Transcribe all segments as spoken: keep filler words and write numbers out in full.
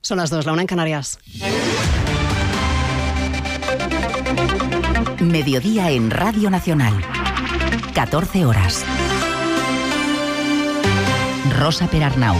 Son las dos, la una en Canarias. Mediodía en Radio Nacional. catorce horas. Rosa Perarnau.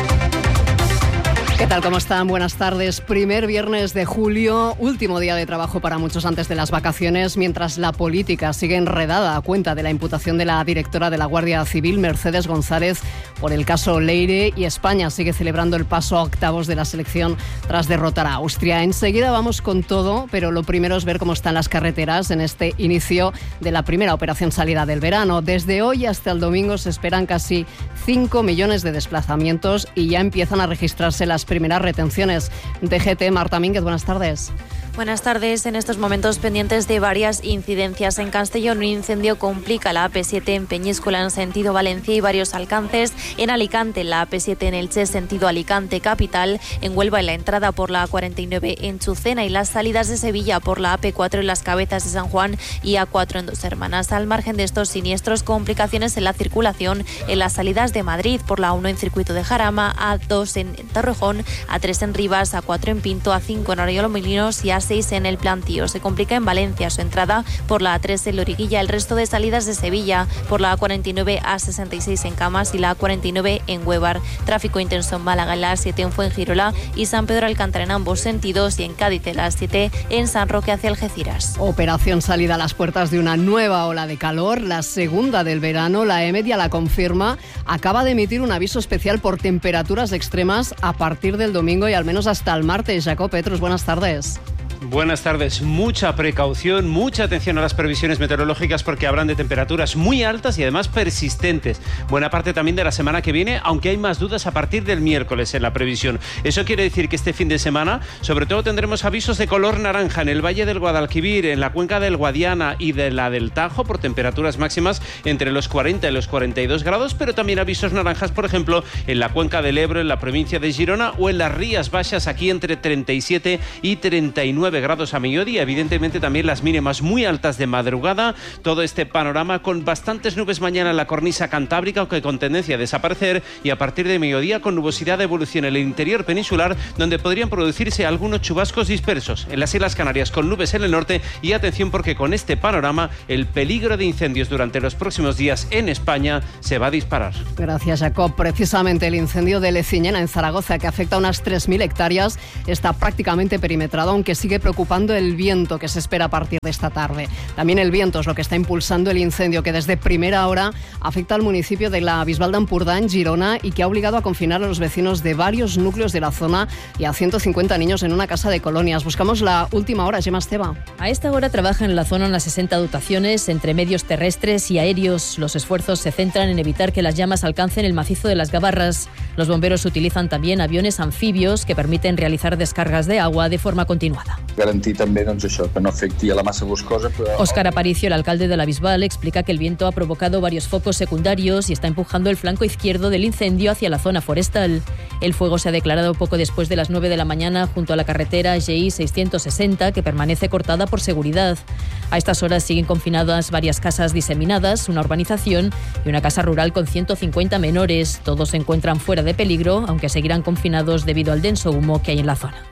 ¿Qué tal? ¿Cómo están? Buenas tardes. Primer viernes de julio, último día de trabajo para muchos antes de las vacaciones, mientras la política sigue enredada a cuenta de la imputación de la directora de la Guardia Civil, Mercedes González, por el caso Leire, y España sigue celebrando el paso a octavos de la selección tras derrotar a Austria. Enseguida vamos con todo, pero lo primero es ver cómo están las carreteras en este inicio de la primera operación salida del verano. Desde hoy hasta el domingo se esperan casi cinco millones de desplazamientos y ya empiezan a registrarse las primeras retenciones. D G T, Marta Mínguez, buenas tardes. Buenas tardes. En estos momentos pendientes de varias incidencias. En Castellón, un incendio complica la A P siete en Peñíscola en sentido Valencia y varios alcances. En Alicante, la A P siete en Elche sentido Alicante capital. En Huelva, en la entrada por la A cuarenta y nueve en Chucena y las salidas de Sevilla por la A P cuatro en Las Cabezas de San Juan y A cuatro en Dos Hermanas. Al margen de estos siniestros, complicaciones en la circulación en las salidas de Madrid por la A uno en Circuito de Jarama, A dos en Torrejón, A tres en Rivas, A cuatro en Pinto, A cinco en Arroyo-Molinos y A seis en El Plantío. Se complica en Valencia su entrada por la A tres en Loriguilla, el resto de salidas de Sevilla por la A cuarenta y nueve, A sesenta y seis en Camas y la A cuarenta y nueve en Huevar. Tráfico intenso en Málaga en la A siete en Fuengirola y San Pedro Alcántara en ambos sentidos, y en Cádiz en la A siete en San Roque hacia Algeciras. Operación salida a las puertas de una nueva ola de calor, la segunda del verano. La EMET ya la confirma, acaba de emitir un aviso especial por temperaturas extremas a partir del domingo y al menos hasta el martes. Jacob Petrus, buenas tardes. Buenas tardes. Mucha precaución, mucha atención a las previsiones meteorológicas porque habrán de temperaturas muy altas y además persistentes. Buena parte también de la semana que viene, aunque hay más dudas a partir del miércoles en la previsión. Eso quiere decir que este fin de semana, sobre todo, tendremos avisos de color naranja en el Valle del Guadalquivir, en la cuenca del Guadiana y de la del Tajo, por temperaturas máximas entre los cuarenta y los cuarenta y dos grados, pero también avisos naranjas, por ejemplo, en la cuenca del Ebro, en la provincia de Girona o en las Rías Baixas, aquí entre treinta y siete y treinta y nueve grados a mediodía. Evidentemente también las mínimas muy altas de madrugada. Todo este panorama con bastantes nubes mañana en la cornisa cantábrica, aunque con tendencia a desaparecer, y a partir de mediodía con nubosidad de evolución en el interior peninsular, donde podrían producirse algunos chubascos dispersos. En las Islas Canarias con nubes en el norte, y atención porque con este panorama el peligro de incendios durante los próximos días en España se va a disparar. Gracias, Jacob. Precisamente el incendio de Leciñena en Zaragoza, que afecta a unas tres mil hectáreas, está prácticamente perimetrado, aunque sigue preocupando el viento que se espera a partir de esta tarde. También el viento es lo que está impulsando el incendio, que desde primera hora afecta al municipio de la Bisbal d'Empordà, en Girona, y que ha obligado a confinar a los vecinos de varios núcleos de la zona y a ciento cincuenta niños en una casa de colonias. Buscamos la última hora. Gemma Esteva. A esta hora trabajan en la zona unas sesenta dotaciones entre medios terrestres y aéreos. Los esfuerzos se centran en evitar que las llamas alcancen el macizo de las Gavarras. Los bomberos utilizan también aviones anfibios que permiten realizar descargas de agua de forma continuada. Garantir també doncs, això, que no afecti a la masa boscosa. Però... Óscar Aparicio, el alcalde de la Bisbal, explica que el viento ha provocado varios focos secundarios y está empujando el flanco izquierdo del incendio hacia la zona forestal. El fuego se ha declarado poco después de las nueve de la mañana junto a la carretera G I seiscientos sesenta, que permanece cortada por seguridad. A estas horas siguen confinadas varias casas diseminadas, una urbanización y una casa rural con ciento cincuenta menores. Todos se encuentran fuera de peligro, aunque seguirán confinados debido al denso humo que hay en la zona.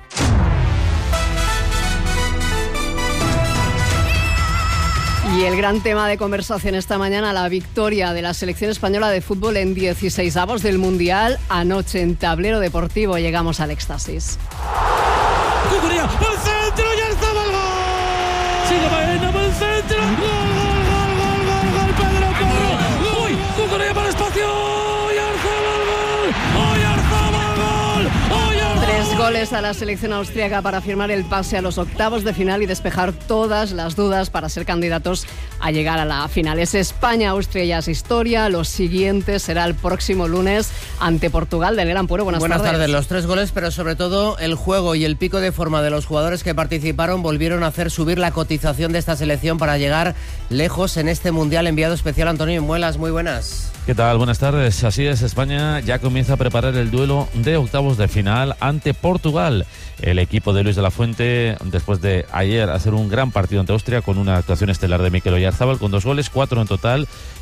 Y el gran tema de conversación esta mañana, la victoria de la selección española de fútbol en dieciseisavos del Mundial. Anoche en Tablero Deportivo llegamos al éxtasis. ¡Cucuría! ¡Al centro! ¡Ya estaba el gol! ¡Sigue Baena por el centro! ¡Gol, gol, gol, gol, gol, gol! ¡Pedro Porro! ¡Uy! ¡Cucuría para el espacio! ¡Y Arzabal gol! ¡Hoy Arzabal gol! ¡Hoy Arzabal! Tres goles a la selección austríaca para firmar el pase a los octavos de final y despejar todas las dudas para ser candidatos a llegar a la final. Es España, Austria ya es historia. Lo siguiente será el próximo lunes ante Portugal. Daniel Ampuero, buenas, buenas tardes. tardes. Los tres goles, pero sobre todo el juego y el pico de forma de los jugadores que participaron volvieron a hacer subir la cotización de esta selección para llegar lejos en este Mundial. Enviado especial Antonio Muelas, muy buenas. ¿Qué tal? Buenas tardes. Así es, España ya comienza a preparar el duelo de octavos de final ante Portugal. El equipo de Luis de la Fuente, después de ayer hacer un gran partido ante Austria con una actuación estelar de Mikel Oyarzabal con dos goles, cuatro en total,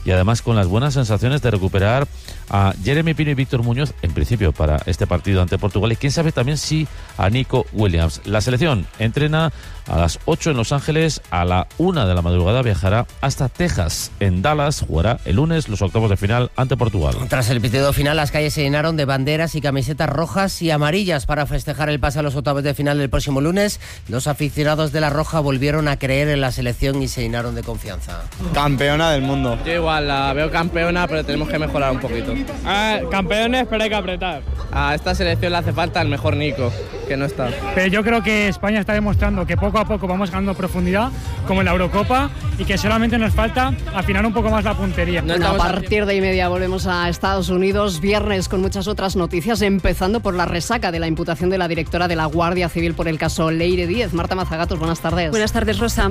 y además con las buenas sensaciones de recuperar a Jeremy Pino y Víctor Muñoz, en principio para este partido ante Portugal, y quién sabe también si a Nico Williams. La selección entrena a las ocho en Los Ángeles, a la una de la madrugada viajará hasta Texas. En Dallas jugará el lunes los octavos de final ante Portugal. Tras el pitido final, las calles se llenaron de banderas y camisetas rojas y amarillas para festejar el pase a los octavos de final del próximo lunes. Los aficionados de la Roja volvieron a creer en la selección y se llenaron de confianza. Campeona del mundo. Yo igual la veo campeona, pero tenemos que mejorar un poquito. Ah, campeones, pero hay que apretar. A esta selección le hace falta el mejor Nico, que no está. Pero yo creo que España está demostrando que poco a poco vamos ganando profundidad, como en la Eurocopa, y que solamente nos falta afinar un poco más la puntería. No, a partir de y media volvemos a Estados Unidos, viernes con muchas otras noticias, empezando por la resaca de la imputación de la directora de la Guardia Civil por el caso Leire Díez. Marta Mazagatos, buenas tardes. Buenas tardes, Rosa.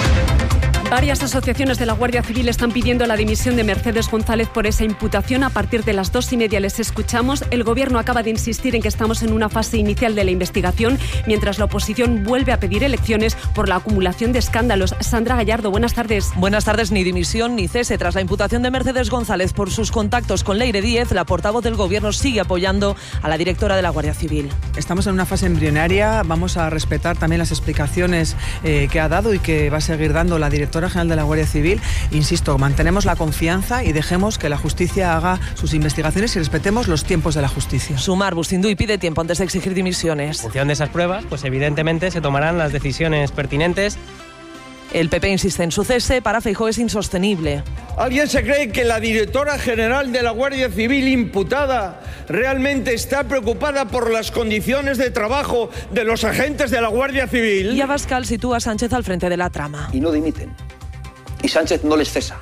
Varias asociaciones de la Guardia Civil están pidiendo la dimisión de Mercedes González por esa imputación. A partir de las dos y media les escuchamos. El Gobierno acaba de insistir en que estamos en una fase inicial de la investigación, mientras la oposición vuelve a pedir elecciones por la acumulación de escándalos. Sandra Gallardo, buenas tardes. Buenas tardes. Ni dimisión ni cese. Tras la imputación de Mercedes González por sus contactos con Leire Díez, la portavoz del Gobierno sigue apoyando a la directora de la Guardia Civil. Estamos en una fase embrionaria. Vamos a respetar también las explicaciones eh, que ha dado y que va a seguir dando la directora general de la Guardia Civil. Insisto, mantenemos la confianza y dejemos que la justicia haga sus investigaciones y respetemos los tiempos de la justicia. Sumar Bustinduy pide tiempo antes de exigir dimisiones. En función de esas pruebas, pues evidentemente se tomarán las decisiones pertinentes. El P P insiste en su cese. Para Feijóo es insostenible. ¿Alguien se cree que la directora general de la Guardia Civil imputada realmente está preocupada por las condiciones de trabajo de los agentes de la Guardia Civil? Y Abascal sitúa a Sánchez al frente de la trama. Y no dimiten. Y Sánchez no les cesa.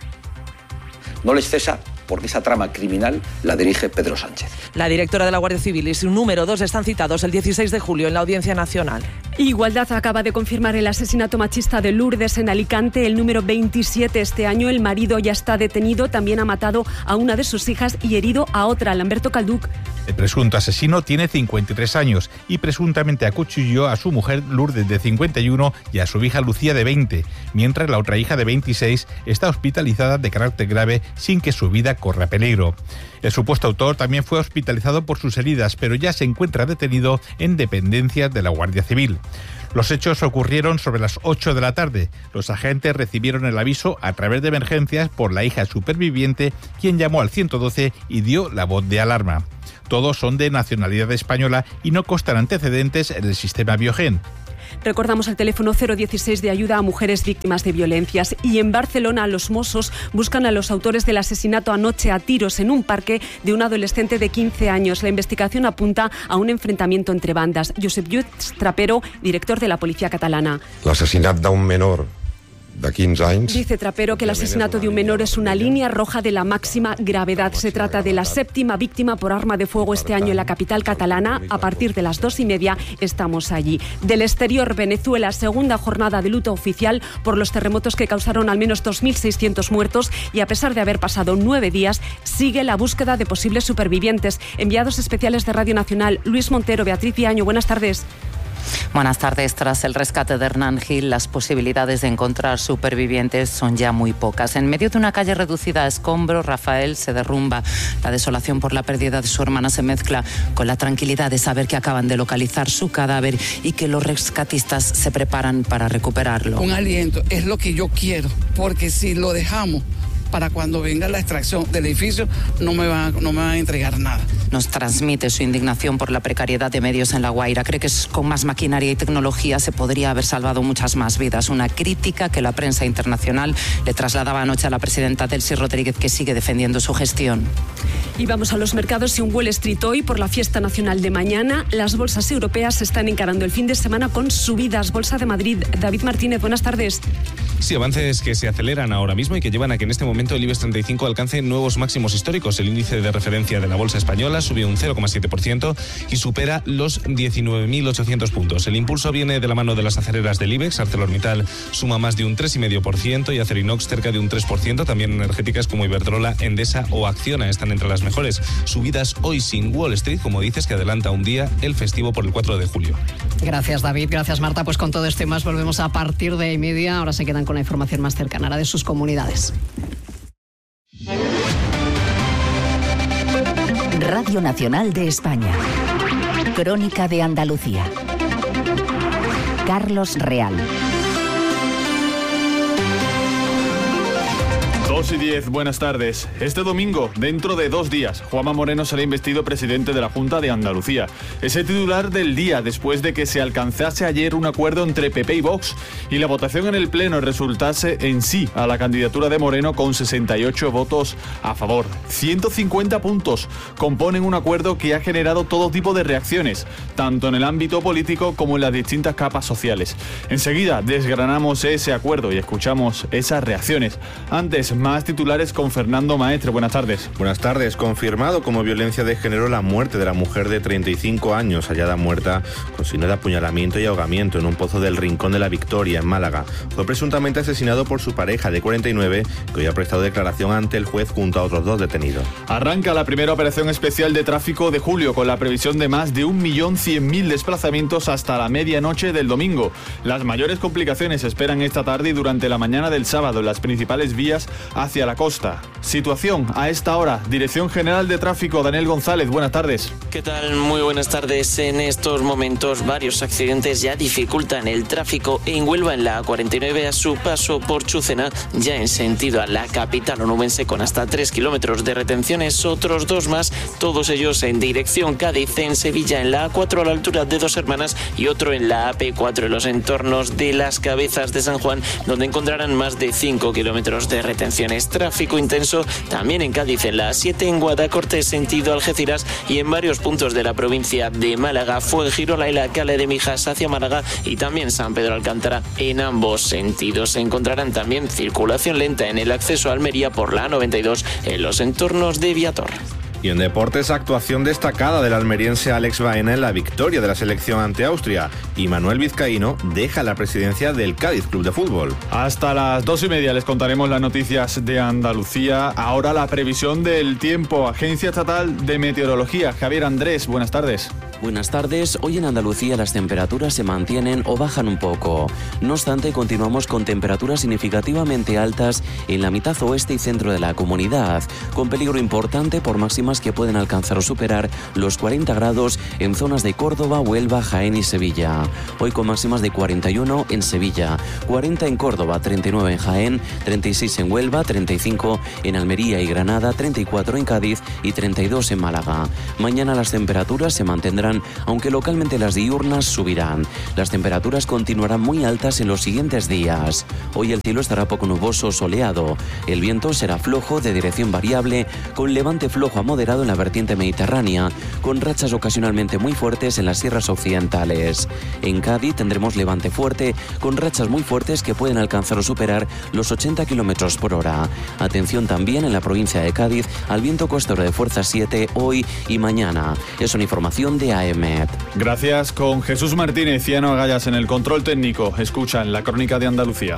No les cesa porque esa trama criminal la dirige Pedro Sánchez. La directora de la Guardia Civil y su número dos están citados el dieciséis de julio en la Audiencia Nacional. Igualdad acaba de confirmar el asesinato machista de Lourdes en Alicante, el número veintisiete este año. El marido ya está detenido, también ha matado a una de sus hijas y herido a otra, Lamberto Calduc. El presunto asesino tiene cincuenta y tres años y presuntamente acuchilló a su mujer Lourdes de cincuenta y uno y a su hija Lucía de veinte, mientras la otra hija de veintiséis está hospitalizada de carácter grave sin que su vida corra peligro. El supuesto autor también fue hospitalizado por sus heridas, pero ya se encuentra detenido en dependencias de la Guardia Civil. Los hechos ocurrieron sobre las ocho de la tarde. Los agentes recibieron el aviso a través de emergencias por la hija superviviente, quien llamó al ciento doce y dio la voz de alarma. Todos son de nacionalidad española y no constan antecedentes en el sistema Biogen. Recordamos el teléfono cero dieciséis de ayuda a mujeres víctimas de violencias. Y en Barcelona los Mossos buscan a los autores del asesinato anoche a tiros en un parque de un adolescente de quince años. La investigación apunta a un enfrentamiento entre bandas. Josep Lluís Trapero, director de la Policía Catalana. L'assassinat d'un menor de quinze anys. Dice Trapero que el asesinato de un menor es una línea roja de la máxima gravedad. Se trata de la séptima víctima por arma de fuego este año en la capital catalana. A partir de las dos y media estamos allí. Del exterior, Venezuela, segunda jornada de luto oficial por los terremotos que causaron al menos dos mil seiscientos muertos, y a pesar de haber pasado nueve días, sigue la búsqueda de posibles supervivientes. Enviados especiales de Radio Nacional, Luis Montero, Beatriz Viaño, buenas tardes. Buenas tardes. Tras el rescate de Hernán Gil, las posibilidades de encontrar supervivientes son ya muy pocas. En medio de una calle reducida a escombros, Rafael se derrumba. La desolación por la pérdida de su hermana se mezcla con la tranquilidad de saber que acaban de localizar su cadáver y que los rescatistas se preparan para recuperarlo. Un aliento es lo que yo quiero, porque si lo dejamos para cuando venga la extracción del edificio, no me van, no me van a entregar nada. Nos transmite su indignación por la precariedad de medios en La Guaira. Cree que con más maquinaria y tecnología se podría haber salvado muchas más vidas. Una crítica que la prensa internacional le trasladaba anoche a la presidenta Delcy Rodríguez, que sigue defendiendo su gestión. Y vamos a los mercados y un Wall Street hoy por la fiesta nacional de mañana. Las bolsas europeas están encarando el fin de semana con subidas. Bolsa de Madrid, David Martínez, buenas tardes. Sí, avances que se aceleran ahora mismo y que llevan a que en este momento el IBEX treinta y cinco alcance nuevos máximos históricos. El índice de referencia de la bolsa española subió un cero coma siete por ciento y supera los diecinueve mil ochocientos puntos. El impulso viene de la mano de las aceleras del IBEX. ArcelorMittal suma más de un tres coma cinco por ciento y Acerinox cerca de un tres por ciento. También energéticas como Iberdrola, Endesa o Acciona están entre las mejores. Subidas hoy sin Wall Street, como dices, que adelanta un día el festivo por el cuatro de julio. Gracias, David. Gracias, Marta. Pues con todo esto y más volvemos a partir de media. Ahora se quedan con la información más cercana, la de sus comunidades. Radio Nacional de España. Crónica de Andalucía. Carlos Real. dos y diez, buenas tardes. Este domingo, dentro de dos días, Juanma Moreno será investido presidente de la Junta de Andalucía. Es el titular del día después de que se alcanzase ayer un acuerdo entre P P y Vox y la votación en el Pleno resultase en sí a la candidatura de Moreno con sesenta y ocho votos a favor. ciento cincuenta puntos componen un acuerdo que ha generado todo tipo de reacciones, tanto en el ámbito político como en las distintas capas sociales. Enseguida desgranamos ese acuerdo y escuchamos esas reacciones. Antes, más titulares con Fernando Maestre. Buenas tardes. Buenas tardes. Confirmado como violencia de género la muerte de la mujer de treinta y cinco años, hallada muerta con signo de apuñalamiento y ahogamiento en un pozo del Rincón de la Victoria, en Málaga. Fue presuntamente asesinado por su pareja de cuarenta y nueve, que hoy ha prestado declaración ante el juez junto a otros dos detenidos. Arranca la primera operación especial de tráfico de julio con la previsión de más de un millón cien mil desplazamientos hasta la medianoche del domingo. Las mayores complicaciones se esperan esta tarde y durante la mañana del sábado en las principales vías hacia la costa. Situación a esta hora. Dirección General de Tráfico, Daniel González, buenas tardes. ¿Qué tal? Muy buenas tardes. En estos momentos varios accidentes ya dificultan el tráfico en Huelva en la A cuarenta y nueve a su paso por Chucena, ya en sentido a la capital onubense con hasta tres kilómetros de retenciones, otros dos más, todos ellos en dirección Cádiz, en Sevilla en la A cuatro a la altura de Dos Hermanas y otro en la A P cuatro en los entornos de Las Cabezas de San Juan, donde encontrarán más de cinco kilómetros de retenciones. Tráfico intenso también en Cádiz en la A siete, en Guadacorte sentido Algeciras y en varios puntos de la provincia de Málaga, Fuengirola y la Cala de Mijas hacia Málaga y también San Pedro Alcántara en ambos sentidos. Se encontrarán también circulación lenta en el acceso a Almería por la A noventa y dos en los entornos de Viator. Y en deportes, actuación destacada del almeriense Alex Baena en la victoria de la selección ante Austria. Y Manuel Vizcaíno deja la presidencia del Cádiz Club de Fútbol. Hasta las dos y media les contaremos las noticias de Andalucía. Ahora la previsión del tiempo. Agencia Estatal de Meteorología. Javier Andrés, buenas tardes. Buenas tardes. Hoy en Andalucía las temperaturas se mantienen o bajan un poco. No obstante, continuamos con temperaturas significativamente altas en la mitad oeste y centro de la comunidad, con peligro importante por máximas que pueden alcanzar o superar los cuarenta grados en zonas de Córdoba, Huelva, Jaén y Sevilla. Hoy con máximas de cuarenta y uno en Sevilla, cuarenta en Córdoba, treinta y nueve en Jaén, treinta y seis en Huelva, treinta y cinco en Almería y Granada, treinta y cuatro en Cádiz y treinta y dos en Málaga. Mañana las temperaturas se mantendrán, aunque localmente las diurnas subirán. Las temperaturas continuarán muy altas en los siguientes días. Hoy el cielo estará poco nuboso o soleado. El viento será flojo de dirección variable, con levante flojo a moderado en la vertiente mediterránea, con rachas ocasionalmente muy fuertes en las sierras occidentales. En Cádiz tendremos levante fuerte, con rachas muy fuertes que pueden alcanzar o superar los ochenta kilómetros por hora. Atención también en la provincia de Cádiz al viento costero de fuerza siete hoy y mañana. Es una información de A E M E T. Gracias. Con Jesús Martínez y Ana Agallas en el control técnico. Escuchan la Crónica de Andalucía.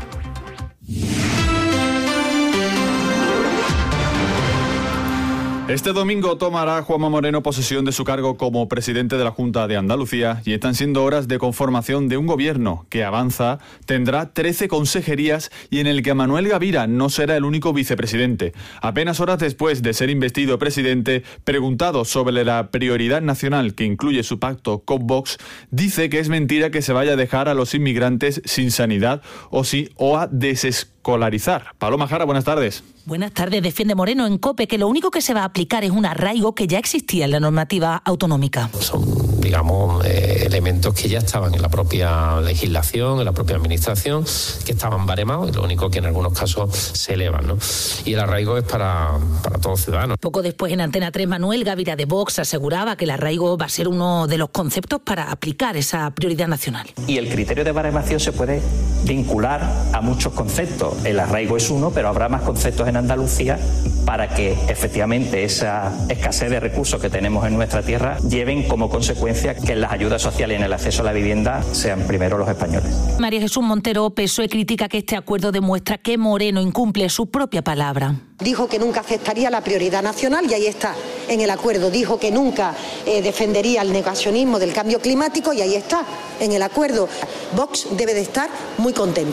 Este domingo tomará Juanma Moreno posesión de su cargo como presidente de la Junta de Andalucía y están siendo horas de conformación de un gobierno que avanza, tendrá trece consejerías y en el que Manuel Gavira no será el único vicepresidente. Apenas horas después de ser investido presidente, preguntado sobre la prioridad nacional que incluye su pacto con Vox, dice que es mentira que se vaya a dejar a los inmigrantes sin sanidad o, si, o a desescolarizar. Paloma Jara, buenas tardes. Buenas tardes. Defiende Moreno en COPE que lo único que se va a aplicar es un arraigo que ya existía en la normativa autonómica. Son, digamos, eh, elementos que ya estaban en la propia legislación, en la propia administración, que estaban baremados y lo único que en algunos casos se elevan, ¿no? Y el arraigo es para, para todos ciudadanos. Poco después en Antena tres, Manuel Gavira de Vox aseguraba que el arraigo va a ser uno de los conceptos para aplicar esa prioridad nacional. Y el criterio de baremación se puede vincular a muchos conceptos. El arraigo es uno, pero habrá más conceptos en Andalucía para que efectivamente esa escasez de recursos que tenemos en nuestra tierra lleven como consecuencia que en las ayudas sociales y en el acceso a la vivienda sean primero los españoles. María Jesús Montero, P S O E, critica que este acuerdo demuestra que Moreno incumple su propia palabra. Dijo que nunca aceptaría la prioridad nacional y ahí está, en el acuerdo. Dijo que nunca eh, defendería el negacionismo del cambio climático y ahí está, en el acuerdo. Vox debe de estar muy contento.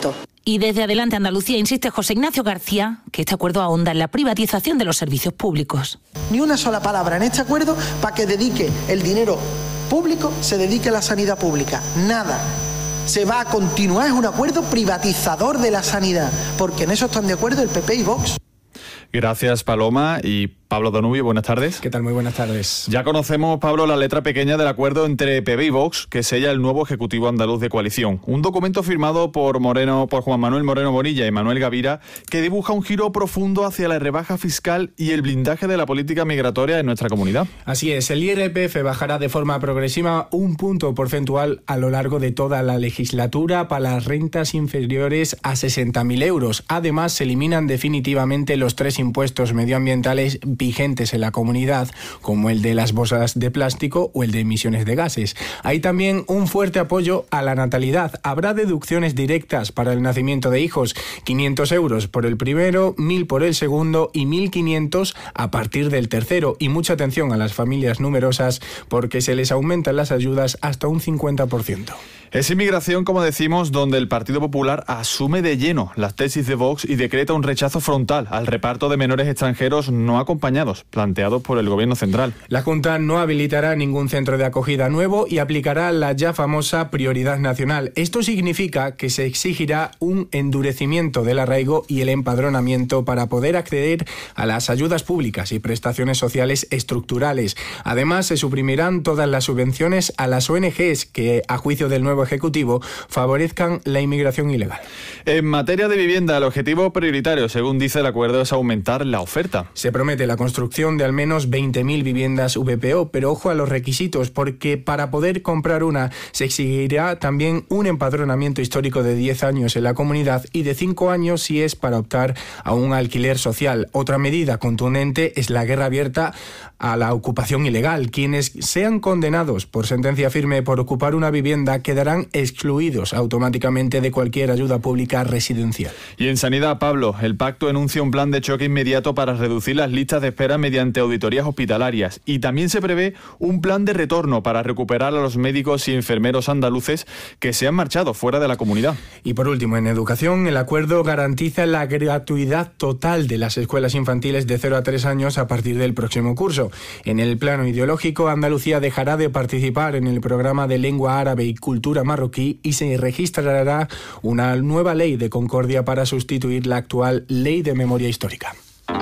Y desde Adelante Andalucía insiste José Ignacio García que este acuerdo ahonda en la privatización de los servicios públicos. Ni una sola palabra en este acuerdo para que dedique el dinero público, se dedique a la sanidad pública. Nada. Se va a continuar, es un acuerdo privatizador de la sanidad, porque en eso están de acuerdo el P P y Vox. Gracias, Paloma. Y Pablo Danubio, buenas tardes. ¿Qué tal? Muy buenas tardes. Ya conocemos, Pablo, la letra pequeña del acuerdo entre P B y Vox que sella el nuevo Ejecutivo Andaluz de Coalición. Un documento firmado por Moreno, por Juan Manuel Moreno Bonilla y Manuel Gavira, que dibuja un giro profundo hacia la rebaja fiscal y el blindaje de la política migratoria en nuestra comunidad. Así es, el I R P F bajará de forma progresiva un punto porcentual a lo largo de toda la legislatura para las rentas inferiores a sesenta mil euros. Además, se eliminan definitivamente los tres impuestos medioambientales vigentes en la comunidad, como el de las bolsas de plástico o el de emisiones de gases. Hay también un fuerte apoyo a la natalidad. Habrá deducciones directas para el nacimiento de hijos, quinientos euros por el primero, mil por el segundo y mil quinientos a partir del tercero. Y mucha atención a las familias numerosas porque se les aumentan las ayudas hasta un cincuenta por ciento. Es inmigración, como decimos, donde el Partido Popular asume de lleno las tesis de Vox y decreta un rechazo frontal al reparto de menores extranjeros no acompañados, planteados por el Gobierno central. La Junta no habilitará ningún centro de acogida nuevo y aplicará la ya famosa prioridad nacional. Esto significa que se exigirá un endurecimiento del arraigo y el empadronamiento para poder acceder a las ayudas públicas y prestaciones sociales estructurales. Además, se suprimirán todas las subvenciones a las O N Ges que, a juicio del nuevo Ejecutivo, favorezcan la inmigración ilegal. En materia de vivienda, el objetivo prioritario, según dice el acuerdo, es aumentar la oferta. Se promete la construcción de al menos veinte mil viviendas V P O, pero ojo a los requisitos, porque para poder comprar una se exigirá también un empadronamiento histórico de diez años en la comunidad y de cinco años si es para optar a un alquiler social. Otra medida contundente es la guerra abierta a la ocupación ilegal. Quienes sean condenados por sentencia firme por ocupar una vivienda quedarán excluidos automáticamente de cualquier ayuda pública residencial. Y en sanidad, Pablo, el pacto enuncia un plan de choque inmediato para reducir las listas de espera mediante auditorías hospitalarias y también se prevé un plan de retorno para recuperar a los médicos y enfermeros andaluces que se han marchado fuera de la comunidad. Y por último, en educación, el acuerdo garantiza la gratuidad total de las escuelas infantiles de cero a tres años a partir del próximo curso. En el plano ideológico, Andalucía dejará de participar en el programa de lengua árabe y cultura marroquí y se registrará una nueva ley de concordia para sustituir la actual ley de memoria histórica.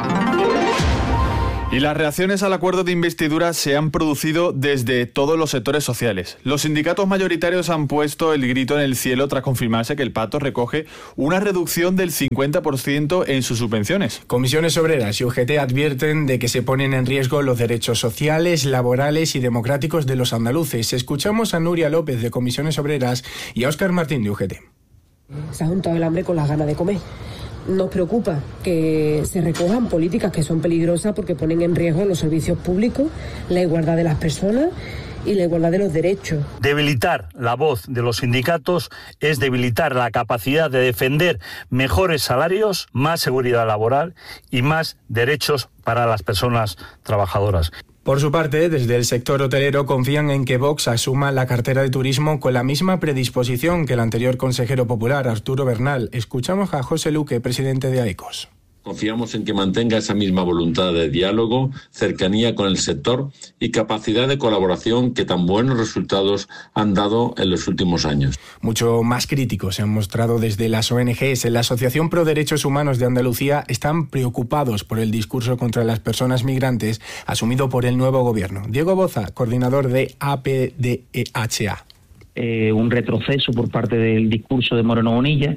Y las reacciones al acuerdo de investidura se han producido desde todos los sectores sociales. Los sindicatos mayoritarios han puesto el grito en el cielo tras confirmarse que el pacto recoge una reducción del cincuenta por ciento en sus subvenciones. Comisiones Obreras y U G T advierten de que se ponen en riesgo los derechos sociales, laborales y democráticos de los andaluces. Escuchamos a Nuria López de Comisiones Obreras y a Óscar Martín de U G T. Se ha juntado el hambre con las ganas de comer. Nos preocupa que se recojan políticas que son peligrosas porque ponen en riesgo los servicios públicos, la igualdad de las personas y la igualdad de los derechos. Debilitar la voz de los sindicatos es debilitar la capacidad de defender mejores salarios, más seguridad laboral y más derechos para las personas trabajadoras. Por su parte, desde el sector hotelero confían en que Vox asuma la cartera de turismo con la misma predisposición que el anterior consejero popular, Arturo Bernal. Escuchamos a José Luque, presidente de AECOS. Confiamos en que mantenga esa misma voluntad de diálogo, cercanía con el sector y capacidad de colaboración que tan buenos resultados han dado en los últimos años. Mucho más críticos se han mostrado desde las O N Ges. En la Asociación Pro Derechos Humanos de Andalucía están preocupados por el discurso contra las personas migrantes asumido por el nuevo gobierno. Diego Boza, coordinador de A P D E H A. Eh, un retroceso por parte del discurso de Moreno Bonilla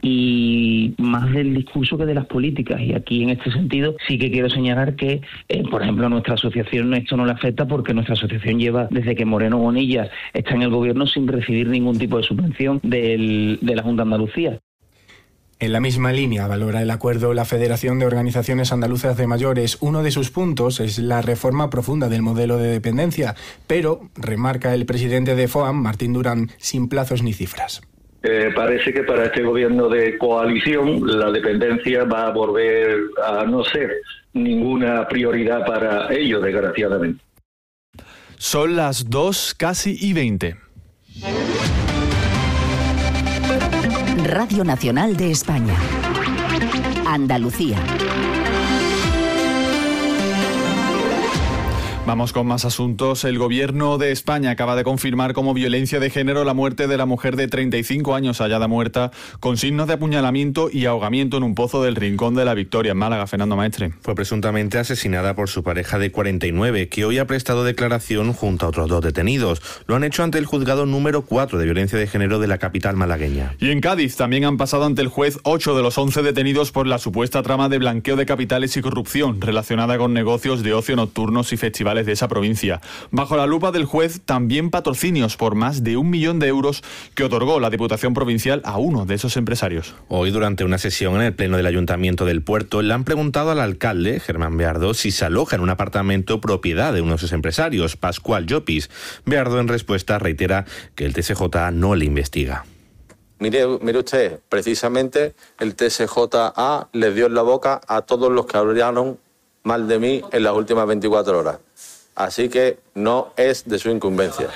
y más del discurso que de las políticas. Y aquí, en este sentido, sí que quiero señalar que, eh, por ejemplo, a nuestra asociación esto no le afecta porque nuestra asociación lleva desde que Moreno Bonilla está en el gobierno sin recibir ningún tipo de subvención del, de la Junta de Andalucía. En la misma línea valora el acuerdo la Federación de Organizaciones Andaluzas de Mayores. Uno de sus puntos es la reforma profunda del modelo de dependencia, pero, remarca el presidente de FOAM, Martín Durán, sin plazos ni cifras. Eh, parece que para este gobierno de coalición la dependencia va a volver a no ser ninguna prioridad para ellos, desgraciadamente. Son las dos casi y veinte. Radio Nacional de España. Andalucía. Vamos con más asuntos. El Gobierno de España acaba de confirmar como violencia de género la muerte de la mujer de treinta y cinco años hallada muerta con signos de apuñalamiento y ahogamiento en un pozo del Rincón de la Victoria, en Málaga. Fernando Maestre. Fue presuntamente asesinada por su pareja de cuarenta y nueve, que hoy ha prestado declaración junto a otros dos detenidos. Lo han hecho ante el juzgado número cuatro de violencia de género de la capital malagueña. Y en Cádiz también han pasado ante el juez ocho de los once detenidos por la supuesta trama de blanqueo de capitales y corrupción relacionada con negocios de ocio nocturnos y festivales de esa provincia. Bajo la lupa del juez, también patrocinios por más de un millón de euros que otorgó la Diputación Provincial a uno de esos empresarios. Hoy, durante una sesión en el Pleno del Ayuntamiento del Puerto, le han preguntado al alcalde, Germán Beardo, si se aloja en un apartamento propiedad de uno de sus empresarios, Pascual Llopis. Beardo, en respuesta, reitera que el T S J A no le investiga. Mire, mire usted, precisamente el T S J A le dio en la boca a todos los que hablaron mal de mí en las últimas veinticuatro horas. Así que no es de su incumbencia.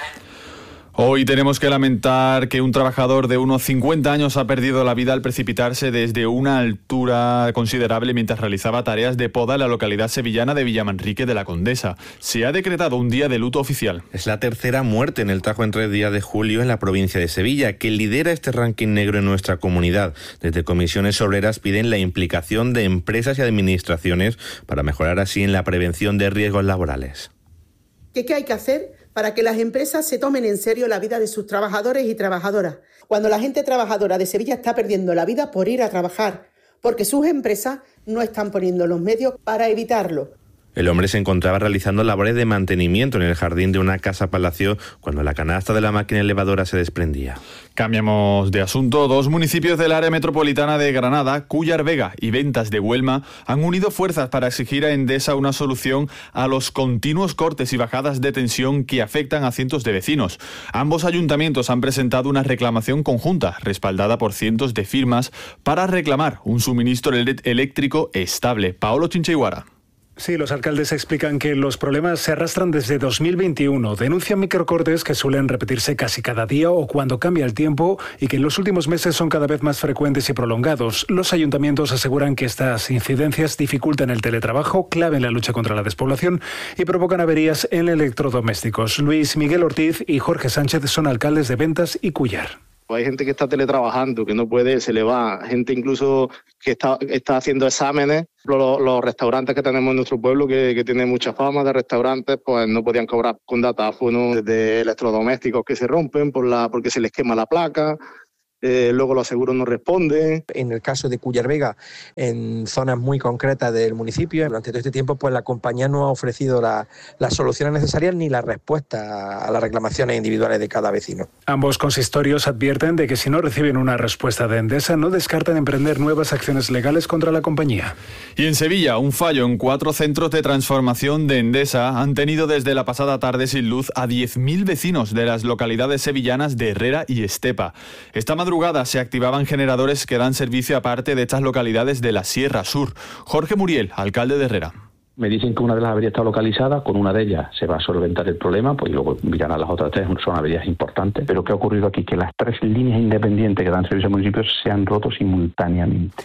Hoy tenemos que lamentar que un trabajador de unos cincuenta años ha perdido la vida al precipitarse desde una altura considerable mientras realizaba tareas de poda en la localidad sevillana de Villamanrique de la Condesa. Se ha decretado un día de luto oficial. Es la tercera muerte en el Tajo en tres días de julio en la provincia de Sevilla, que lidera este ranking negro en nuestra comunidad. Desde comisiones obreras piden la implicación de empresas y administraciones para mejorar así en la prevención de riesgos laborales. ¿Qué, qué hay que hacer para que las empresas se tomen en serio la vida de sus trabajadores y trabajadoras? Cuando la gente trabajadora de Sevilla está perdiendo la vida por ir a trabajar, porque sus empresas no están poniendo los medios para evitarlo. El hombre se encontraba realizando labores de mantenimiento en el jardín de una casa-palacio cuando la canasta de la máquina elevadora se desprendía. Cambiamos de asunto. Dos municipios del área metropolitana de Granada, Cúllar Vega y Ventas de Huelma, han unido fuerzas para exigir a Endesa una solución a los continuos cortes y bajadas de tensión que afectan a cientos de vecinos. Ambos ayuntamientos han presentado una reclamación conjunta, respaldada por cientos de firmas, para reclamar un suministro eléctrico estable. Paolo Chinchiguara. Sí, los alcaldes explican que los problemas se arrastran desde dos mil veintiuno. Denuncian microcortes que suelen repetirse casi cada día o cuando cambia el tiempo y que en los últimos meses son cada vez más frecuentes y prolongados. Los ayuntamientos aseguran que estas incidencias dificultan el teletrabajo, clave en la lucha contra la despoblación y provocan averías en electrodomésticos. Luis Miguel Ortiz y Jorge Sánchez son alcaldes de Ventas y Cúllar. Hay gente que está teletrabajando, que no puede, se le va. Gente incluso que está, está haciendo exámenes. Los, los restaurantes que tenemos en nuestro pueblo, que, que tienen mucha fama de restaurantes, pues no podían cobrar con datáfonos, de electrodomésticos que se rompen por la, porque se les quema la placa. Eh, luego los seguros no responden. En el caso de Cúllar Vega, en zonas muy concretas del municipio, durante todo este tiempo, pues la compañía no ha ofrecido la, las soluciones necesarias ni la respuesta a las reclamaciones individuales de cada vecino. Ambos consistorios advierten de que si no reciben una respuesta de Endesa, no descartan emprender nuevas acciones legales contra la compañía. Y en Sevilla, un fallo en cuatro centros de transformación de Endesa han tenido desde la pasada tarde sin luz a diez mil vecinos de las localidades sevillanas de Herrera y Estepa. Esta madrugada se activaban generadores que dan servicio a parte de estas localidades de la Sierra Sur. Jorge Muriel, alcalde de Herrera. Me dicen que una de las averías está localizada, con una de ellas se va a solventar el problema, pues luego miran a las otras tres, son averías importantes. Pero ¿qué ha ocurrido aquí? Que las tres líneas independientes que dan servicio al municipio se han roto simultáneamente.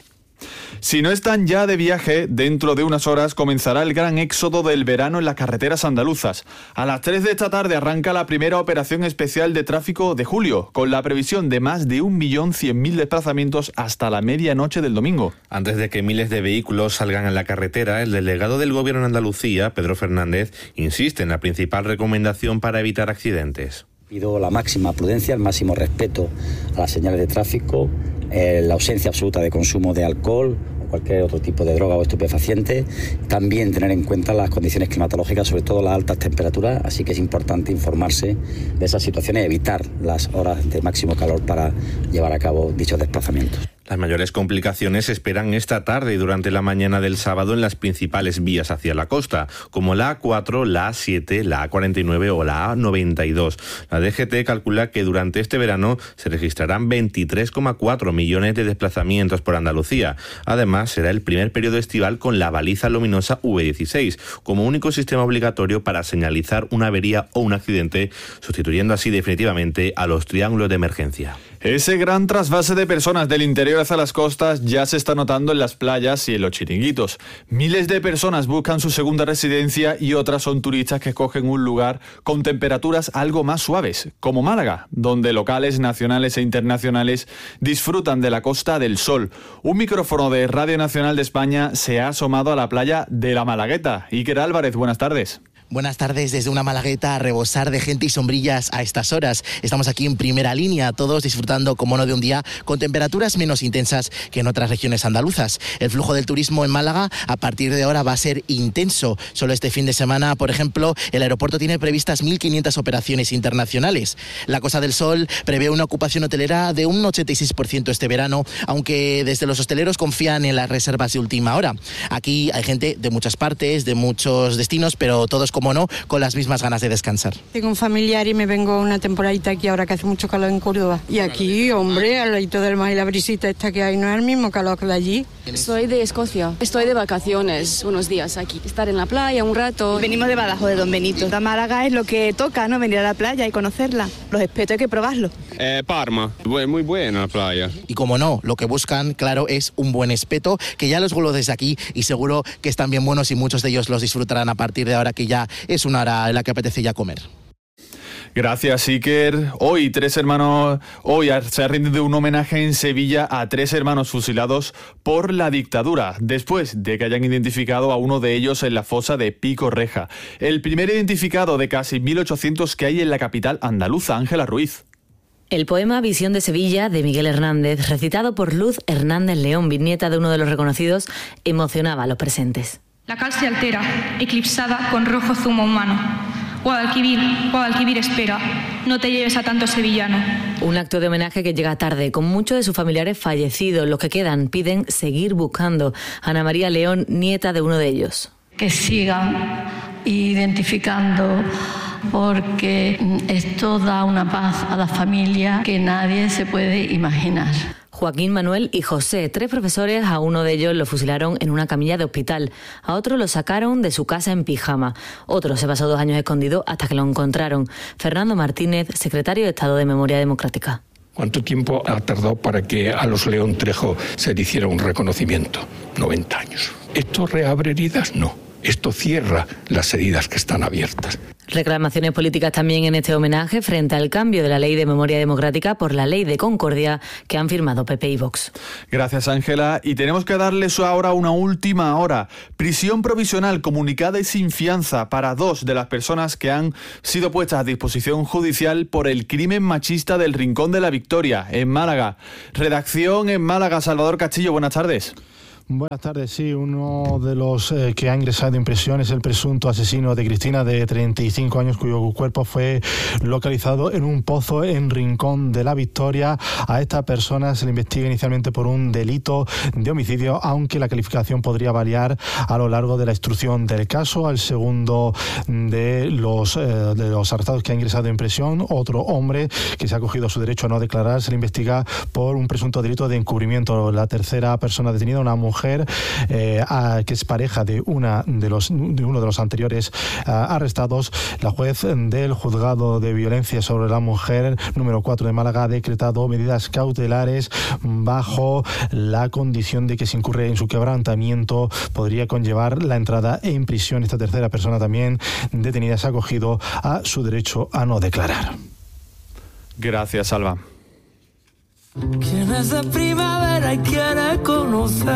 Si no están ya de viaje, dentro de unas horas comenzará el gran éxodo del verano en las carreteras andaluzas. A las tres de esta tarde arranca la primera operación especial de tráfico de julio, con la previsión de más de un millón cien mil desplazamientos hasta la medianoche del domingo. Antes de que miles de vehículos salgan a la carretera, el delegado del Gobierno en Andalucía, Pedro Fernández, insiste en la principal recomendación para evitar accidentes. Pido la máxima prudencia, el máximo respeto a las señales de tráfico, eh, la ausencia absoluta de consumo de alcohol o cualquier otro tipo de droga o estupefaciente. También tener en cuenta las condiciones climatológicas, sobre todo las altas temperaturas, así que es importante informarse de esas situaciones y evitar las horas de máximo calor para llevar a cabo dichos desplazamientos. Las mayores complicaciones se esperan esta tarde y durante la mañana del sábado en las principales vías hacia la costa, como la A cuatro, la A siete, la A cuarenta y nueve o la A noventa y dos. La D G T calcula que durante este verano se registrarán veintitrés coma cuatro millones de desplazamientos por Andalucía. Además, será el primer periodo estival con la baliza luminosa V dieciséis, como único sistema obligatorio para señalizar una avería o un accidente, sustituyendo así definitivamente a los triángulos de emergencia. Ese gran trasvase de personas del interior hacia las costas ya se está notando en las playas y en los chiringuitos. Miles de personas buscan su segunda residencia y otras son turistas que escogen un lugar con temperaturas algo más suaves, como Málaga, donde locales nacionales e internacionales disfrutan de la Costa del Sol. Un micrófono de Radio Nacional de España se ha asomado a la playa de La Malagueta. Iker Álvarez, buenas tardes. Buenas tardes desde una Malagueta a rebosar de gente y sombrillas a estas horas. Estamos aquí en primera línea, todos disfrutando, como no, de un día con temperaturas menos intensas que en otras regiones andaluzas. El flujo del turismo en Málaga a partir de ahora va a ser intenso. Solo este fin de semana, por ejemplo, el aeropuerto tiene previstas mil quinientas operaciones internacionales. La Costa del Sol prevé una ocupación hotelera de un ochenta y seis por ciento este verano, aunque desde los hosteleros confían en las reservas de última hora. Aquí hay gente de muchas partes, de muchos destinos, pero todos, como no, con las mismas ganas de descansar. Tengo un familiar y me vengo una temporadita aquí ahora que hace mucho calor en Córdoba. Y aquí, hombre, al ladito del mar y la brisita esta que hay, no es el mismo calor que de allí. Soy de Escocia. Estoy de vacaciones unos días aquí. Estar en la playa un rato. Venimos de Badajoz, de Don Benito. La Málaga es lo que toca, ¿no? Venir a la playa y conocerla. Los espetos hay que probarlo. Eh, Parma. Muy buena la playa. Y como no, lo que buscan, claro, es un buen espeto, que ya los vuelo desde aquí y seguro que están bien buenos y muchos de ellos los disfrutarán a partir de ahora que ya es una hora en la que apetece ya comer. Gracias, Iker. Hoy tres hermanos, hoy se ha rendido un homenaje en Sevilla a tres hermanos fusilados por la dictadura, después de que hayan identificado a uno de ellos en la fosa de Pico Reja. El primer identificado de casi mil ochocientos que hay en la capital andaluza, Ángela Ruiz. El poema Visión de Sevilla, de Miguel Hernández, recitado por Luz Hernández León, bisnieta de uno de los reconocidos, emocionaba a los presentes. La cal se altera, eclipsada con rojo zumo humano. Guadalquivir, Guadalquivir espera, no te lleves a tanto sevillano. Un acto de homenaje que llega tarde, con muchos de sus familiares fallecidos. Los que quedan piden seguir buscando. Ana María León, nieta de uno de ellos. Que sigan identificando, porque esto da una paz a la familia que nadie se puede imaginar. Joaquín, Manuel y José, tres profesores, a uno de ellos lo fusilaron en una camilla de hospital, a otro lo sacaron de su casa en pijama, otro se pasó dos años escondido hasta que lo encontraron. Fernando Martínez, secretario de Estado de Memoria Democrática. ¿Cuánto tiempo ha tardado para que a los León Trejo se le hiciera un reconocimiento? noventa años. ¿Esto reabre heridas? No. Esto cierra las heridas que están abiertas. Reclamaciones políticas también en este homenaje frente al cambio de la Ley de Memoria Democrática por la Ley de Concordia que han firmado P P y Vox. Gracias, Ángela. Y tenemos que darles ahora una última hora. Prisión provisional comunicada y sin fianza para dos de las personas que han sido puestas a disposición judicial por el crimen machista del Rincón de la Victoria, en Málaga. Redacción en Málaga, Salvador Castillo, buenas tardes. Buenas tardes, sí, uno de los eh, que ha ingresado en prisión es el presunto asesino de Cristina, de treinta y cinco años, cuyo cuerpo fue localizado en un pozo en Rincón de la Victoria. A esta persona se le investiga inicialmente por un delito de homicidio, aunque la calificación podría variar a lo largo de la instrucción del caso. Al segundo de los, eh, de los arrestados que ha ingresado en prisión, otro hombre que se ha acogido a su derecho a no declarar, se le investiga por un presunto delito de encubrimiento. La tercera persona detenida, una mujer mujer eh, a, que es pareja de una de los de uno de los anteriores uh, arrestados. La juez del juzgado de violencia sobre la mujer número cuatro de Málaga ha decretado medidas cautelares bajo la condición de que se incurre en su quebrantamiento podría conllevar la entrada en prisión. Esta tercera persona también detenida se ha acogido a su derecho a no declarar. Gracias, Alba. ¿Quién es de primavera y quiere conocerme?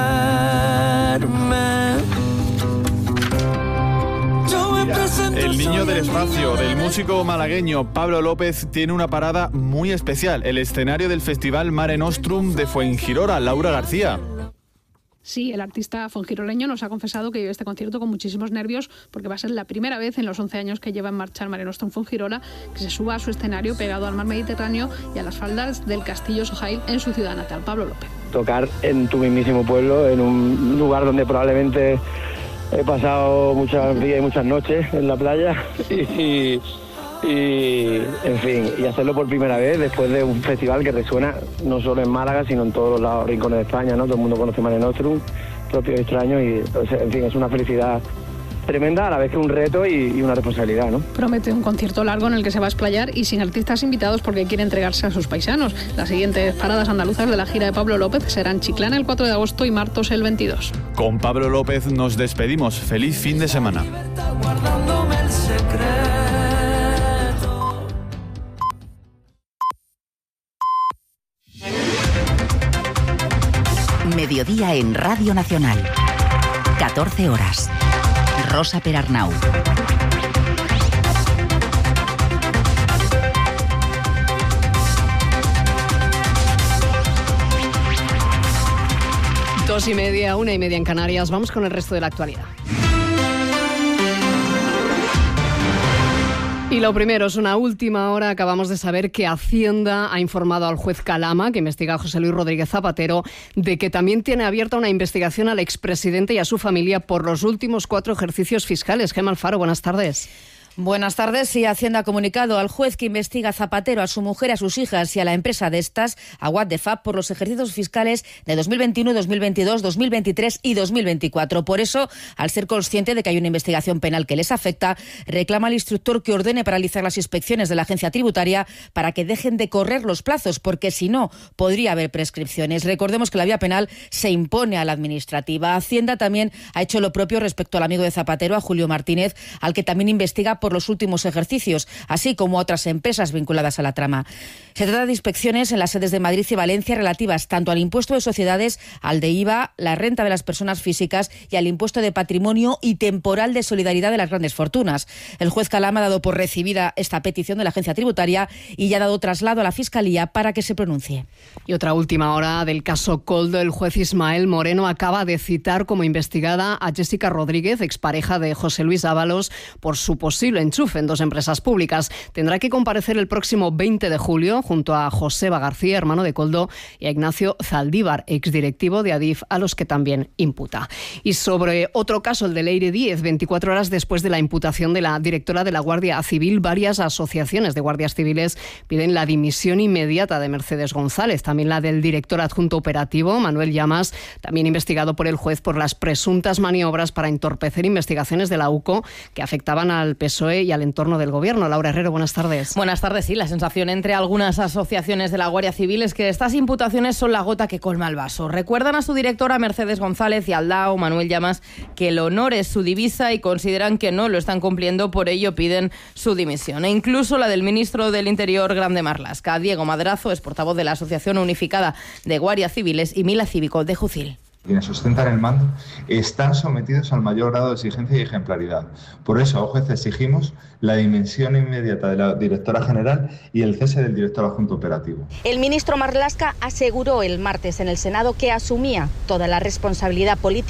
El niño del espacio del músico malagueño Pablo López tiene una parada muy especial, el escenario del Festival Mare Nostrum de Fuengirola. Laura García. Sí, el artista fuengiroleño nos ha confesado que vive este concierto con muchísimos nervios porque va a ser la primera vez en los once años que lleva en marcha el Mare Nostrum Fuengirola que se suba a su escenario pegado al mar Mediterráneo y a las faldas del Castillo Sohail en su ciudad natal. Pablo López. Tocar en tu mismísimo pueblo, en un lugar donde probablemente he pasado muchas días y muchas noches en la playa y, y, en fin, y hacerlo por primera vez después de un festival que resuena no solo en Málaga, sino en todos los rincones de España, ¿no? Todo el mundo conoce Mare Nostrum, propio y extraño, y en fin, es una felicidad tremenda, a la vez que un reto y, y una responsabilidad, ¿no? Promete un concierto largo en el que se va a explayar y sin artistas invitados porque quiere entregarse a sus paisanos. Las siguientes paradas andaluzas de la gira de Pablo López serán Chiclana el cuatro de agosto y Martos el veintidós. Con Pablo López nos despedimos. Feliz fin de semana. Mediodía en Radio Nacional. catorce horas. Rosa Perarnau. Dos y media, una y media en Canarias. Vamos con el resto de la actualidad. Y lo primero, es una última hora. Acabamos de saber que Hacienda ha informado al juez Calama, que investiga a José Luis Rodríguez Zapatero, de que también tiene abierta una investigación al expresidente y a su familia por los últimos cuatro ejercicios fiscales. Gemma Alfaro, buenas tardes. Buenas tardes. Sí, Hacienda ha comunicado al juez que investiga a Zapatero, a su mujer, a sus hijas y a la empresa de estas, a What the Fab, por los ejercicios fiscales de dos mil veintiuno, dos mil veintidós, dos mil veintitrés y dos mil veinticuatro. Por eso, al ser consciente de que hay una investigación penal que les afecta, reclama al instructor que ordene paralizar las inspecciones de la agencia tributaria para que dejen de correr los plazos, porque si no, podría haber prescripciones. Recordemos que la vía penal se impone a la administrativa. Hacienda también ha hecho lo propio respecto al amigo de Zapatero, a Julio Martínez, al que también investiga por los últimos ejercicios, así como a otras empresas vinculadas a la trama. Se trata de inspecciones en las sedes de Madrid y Valencia relativas tanto al impuesto de sociedades, al de I V A, la renta de las personas físicas y al impuesto de patrimonio y temporal de solidaridad de las grandes fortunas. El juez Calama ha dado por recibida esta petición de la agencia tributaria y ya ha dado traslado a la Fiscalía para que se pronuncie. Y otra última hora del caso Koldo. El juez Ismael Moreno acaba de citar como investigada a Jessica Rodríguez, expareja de José Luis Ábalos, por su posible enchufe en dos empresas públicas. Tendrá que comparecer el próximo veinte de julio junto a Joseba García, hermano de Koldo, y a Ignacio Zaldívar, exdirectivo de Adif, a los que también imputa. Y sobre otro caso, el de Leire Díez, veinticuatro horas después de la imputación de la directora de la Guardia Civil, varias asociaciones de guardias civiles piden la dimisión inmediata de Mercedes González, también la del director adjunto operativo, Manuel Llamas, también investigado por el juez por las presuntas maniobras para entorpecer investigaciones de la U C O que afectaban al P S O E y al entorno del gobierno. Laura Herrero, buenas tardes. Buenas tardes. Sí, la sensación entre algunas asociaciones de la Guardia Civil es que estas imputaciones son la gota que colma el vaso. Recuerdan a su directora Mercedes González y al D A O Manuel Llamas que el honor es su divisa y consideran que no lo están cumpliendo, por ello piden su dimisión. E incluso la del ministro del Interior, Grande Marlaska. Diego Madrazo es portavoz de la Asociación Unificada de Guardias Civiles y Mila Cívico de Jucil. Quienes ostentan el mando están sometidos al mayor grado de exigencia y ejemplaridad. Por eso, a juez exigimos la dimisión inmediata de la directora general y el cese del director adjunto operativo. El ministro Marlaska aseguró el martes en el Senado que asumía toda la responsabilidad política